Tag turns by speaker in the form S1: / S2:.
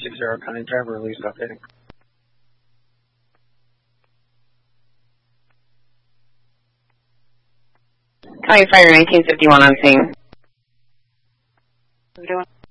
S1: 60 County Driver release updating.
S2: County Fire 1951 on scene.
S3: What are we doing?